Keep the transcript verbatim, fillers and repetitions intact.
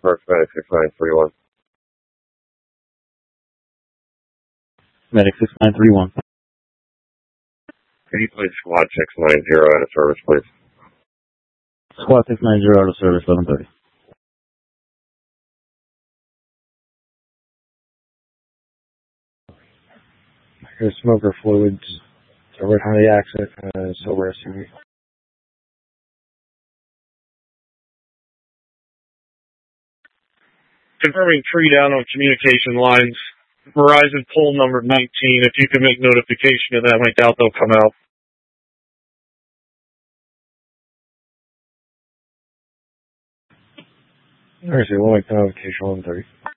First Medic six nine three one. Medic six nine three one. Could you please squad six nine zero out of service, please? Squad six nine zero out of service, eleven thirty. Here's smoker fluids. So right behind the accident, uh, silver S U V. Confirming tree down on communication lines. Verizon pole number nineteen. If you can make notification of that, I doubt they'll come out. Alright, so we'll make notification eleven thirty.